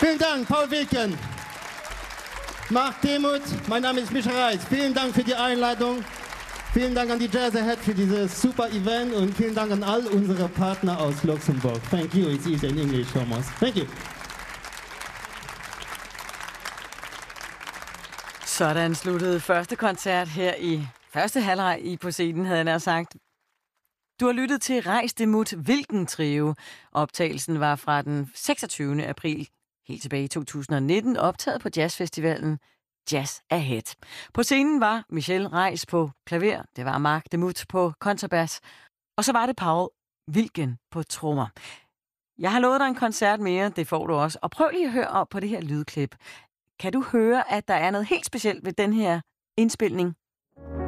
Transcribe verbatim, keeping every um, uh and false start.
Vielen Dank, Paul Wilken. Marc Demuth, mein Name ist Micha Reitz. Vielen Dank für die Einladung. Vielen Dank an die Jazz Ahead für dieses super Event und vielen Dank an all unsere Partner aus Luxemburg. Thank you. It's easy in English, Thomas. Thank you. Sådan sluttede første koncert her i første halvleg i På Scenen, havde jeg nær sagt. Du har lyttet til Reis Demuth Wilken Trio. Optagelsen var fra den seksogtyvende april, helt tilbage i to tusind og nitten, optaget på jazzfestivalen Jazz Ahead. På scenen var Michel Reis på klaver, det var Marc Demuth på kontrabas, og så var det Paul Wilken på trommer. Jeg har lovet dig en koncert mere, det får du også. Og prøv lige at høre op på det her lydklip. Kan du høre, at der er noget helt specielt ved den her indspilning?